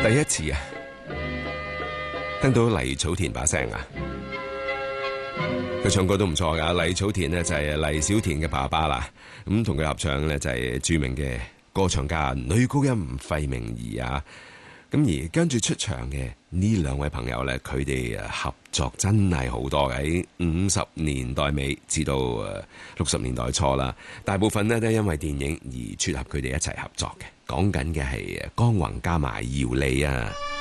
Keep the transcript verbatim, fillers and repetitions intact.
第一次啊，聽到黎草田把聲啊，佢唱歌都唔錯噶。黎草田呢就係黎小田嘅爸爸啦，咁同佢合唱呢就係著名嘅歌唱家女高音費明儀啊。咁而跟住出場嘅呢兩位朋友呢，佢哋合作真係好多嘅，喺五十年代尾至到六十年代初啦，大部分呢都係因為電影而撮合佢哋一齊合作嘅。講緊嘅係江宏加埋姚莉啊。